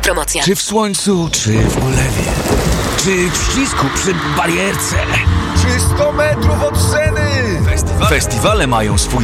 promocja. Czy w słońcu, czy w ulewie, czy w ścisku przy barierce, czy 100 metrów od sceny. Festiwale mają swój